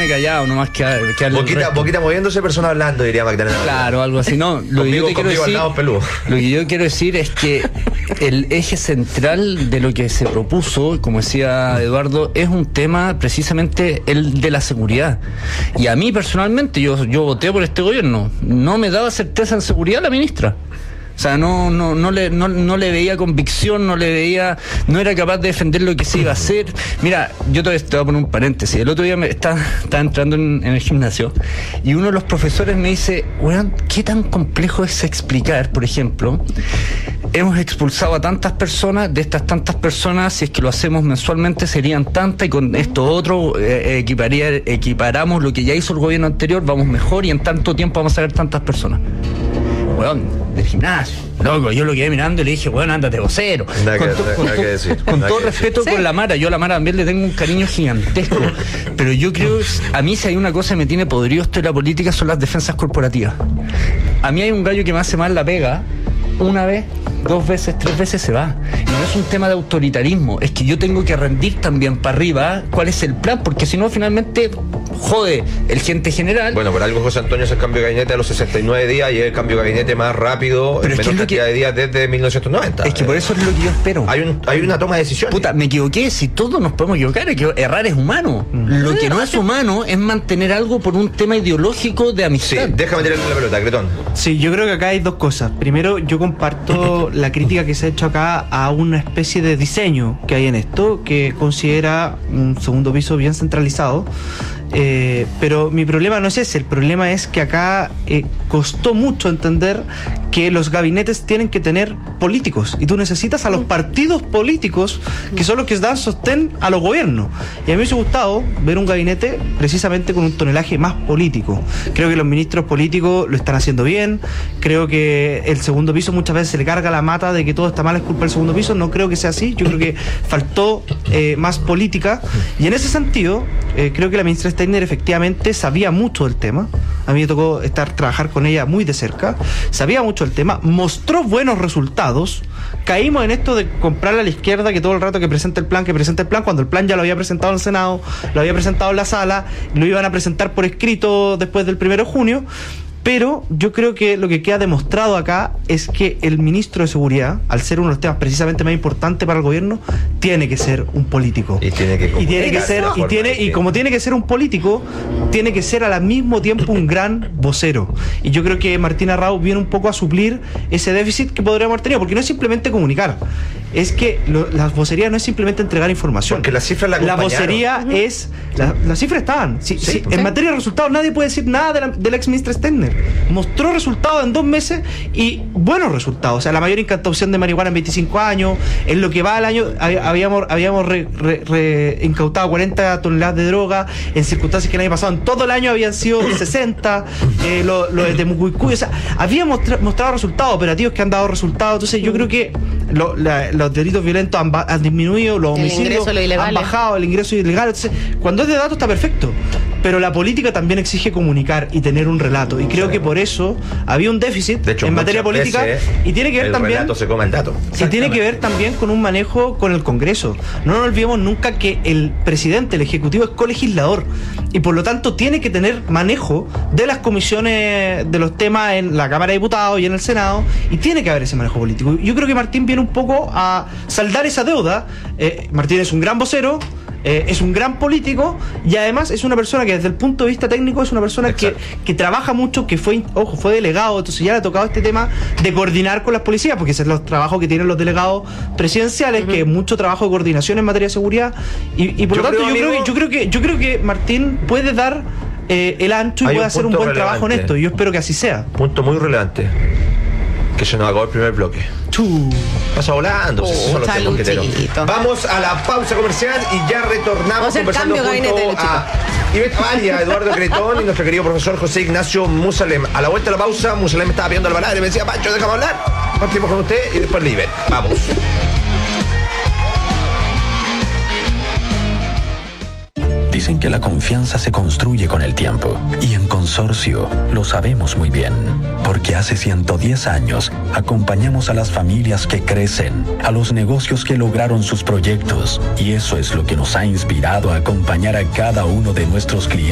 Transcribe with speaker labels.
Speaker 1: quedarme callado, nomás que darle
Speaker 2: boquita moviéndose, persona hablando, diría Magdalena.
Speaker 1: Claro, algo así. No, lo que yo quiero decir es que el eje central de lo que se propuso, como decía Eduardo, es un tema precisamente el de la seguridad. Y a mí personalmente, yo voté por este gobierno, no me daba certeza en seguridad la ministra. O sea, no le veía convicción, no era capaz de defender lo que se iba a hacer. Mira, yo te voy a poner un paréntesis. El otro día estaba entrando en el gimnasio y uno de los profesores me dice, bueno, ¿qué tan complejo es explicar, por ejemplo? Hemos expulsado a tantas personas, de estas tantas personas, si es que lo hacemos mensualmente serían tantas, y con esto otro equiparamos lo que ya hizo el gobierno anterior, vamos mejor y en tanto tiempo vamos a sacar tantas personas. Weón, del gimnasio, loco, yo lo quedé mirando y le dije, weón, ándate vocero. Con todo respeto con la Mara, yo a la Mara también le tengo un cariño gigantesco, pero yo creo, a mí si hay una cosa que me tiene podrido esto de la política son las defensas corporativas. A mí hay un gallo que me hace mal la pega, una vez, 2 veces, 3 veces se va. Y no es un tema de autoritarismo, es que yo tengo que rendir también para arriba cuál es el plan, porque si no finalmente jode el gerente general.
Speaker 2: Bueno, por algo José Antonio hace el cambio de gabinete a los 69 días y es el cambio de gabinete más rápido en menos cantidad de días desde 1990.
Speaker 1: Es que por eso es lo que yo espero.
Speaker 2: Hay una toma de decisiones.
Speaker 1: Puta, me equivoqué, si todos nos podemos equivocar, errar es humano. Lo que no es humano es mantener algo por un tema ideológico de amistad.
Speaker 2: Sí, déjame tirarle la pelota, Cretón.
Speaker 3: Sí, yo creo que acá hay dos cosas. Primero, yo comparto la crítica que se ha hecho acá a una especie de diseño que hay en esto, que considera un segundo piso bien centralizado. Pero mi problema no es ese, el problema es que acá costó mucho entender que los gabinetes tienen que tener políticos y tú necesitas a los partidos políticos que son los que dan sostén a los gobiernos, y a mí me hubiese gustado ver un gabinete precisamente con un tonelaje más político. Creo que los ministros políticos lo están haciendo bien, creo que el segundo piso muchas veces se le carga la mata de que todo está mal, es culpa del segundo piso. No creo que sea así, yo creo que faltó más política, y en ese sentido creo que la ministra Steiner efectivamente sabía mucho del tema. A mí me tocó trabajar con ella muy de cerca, sabía mucho del tema, mostró buenos resultados. Caímos en esto de comprarle a la izquierda que todo el rato que presenta el plan, cuando el plan ya lo había presentado en el Senado, lo había presentado en la sala, lo iban a presentar por escrito después del 1 de junio. Pero yo creo que lo que queda demostrado acá es que el ministro de Seguridad, al ser uno de los temas precisamente más importantes para el gobierno, tiene que ser un político. Y como tiene que ser un político, tiene que ser al mismo tiempo un gran vocero. Y yo creo que Martín Arrau viene un poco a suplir ese déficit que podríamos haber tenido, porque no es simplemente comunicar. Es que las vocerías no es simplemente entregar información.
Speaker 2: Porque las cifras la
Speaker 3: vocería es... Las cifras estaban. En materia de resultados nadie puede decir nada de la ex ministra Steiner. Mostró resultados en 2 meses y buenos resultados. O sea, la mayor incautación de marihuana en 25 años. En lo que va al año habíamos incautado 40 toneladas de droga en circunstancias que el año pasado en todo el año habían sido 60. Lo de Temucuicú. O sea, había mostrado resultados operativos que han dado resultados. Entonces yo creo que los delitos violentos han disminuido, los homicidios han bajado, el ingreso ilegal. Entonces, cuando es de datos está perfecto, pero la política también exige comunicar y tener un relato, y creo que por eso había un déficit en materia política, y tiene que ver también
Speaker 2: relato se come el dato.
Speaker 3: Y tiene que ver también con un manejo con el Congreso. No nos olvidemos nunca que el presidente, el ejecutivo, es colegislador y por lo tanto tiene que tener manejo de las comisiones, de los temas en la Cámara de Diputados y en el Senado, y tiene que haber ese manejo político. Yo creo que Martín viene un poco a saldar esa deuda. Martín es un gran vocero, es un gran político, y además es una persona que desde el punto de vista técnico es una persona que trabaja mucho, que fue delegado, entonces ya le ha tocado este tema de coordinar con las policías, porque ese es los trabajos que tienen los delegados presidenciales, que es mucho trabajo de coordinación en materia de seguridad, y por lo tanto yo creo que Martín puede dar el ancho y puede hacer un buen trabajo en esto, y yo espero que así sea.
Speaker 2: Punto muy relevante, que se nos acabó el primer bloque. Pasa volando, son los tiempos que tenemos. Vamos a la pausa comercial y ya retornamos conversando junto a Ivette Valia, Eduardo Cretón y nuestro querido profesor José Ignacio Musalem. A la vuelta de la pausa, Musalem me estaba pidiendo la palabra y me decía, Pancho, déjame hablar. Partimos con usted y después Ivette. Vamos.
Speaker 4: Dicen que la confianza se construye con el tiempo, y en Consorcio lo sabemos muy bien, porque hace 110 años acompañamos a las familias que crecen, a los negocios que lograron sus proyectos, y eso es lo que nos ha inspirado a acompañar a cada uno de nuestros clientes